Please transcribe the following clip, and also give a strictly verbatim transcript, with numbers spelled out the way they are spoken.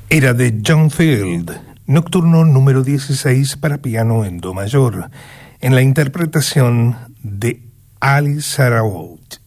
Era de John Field, Nocturno número dieciséis para piano en do mayor, en la interpretación de Ali Saraout.